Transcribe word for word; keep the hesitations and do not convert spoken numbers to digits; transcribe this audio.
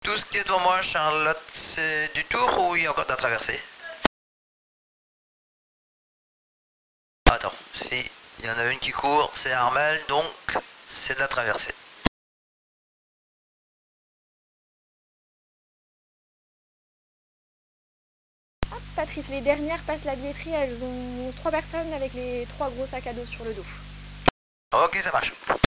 tout ce qui est devant moi, Charlotte, c'est du tour ou il y a encore de la traversée? Attends, si, il y en a une qui court, c'est Armel, donc c'est de la traversée. Hop, Patrice, les dernières passent la billetterie, elles ont trois personnes avec les trois gros sacs à dos sur le dos. Ok, ça marche.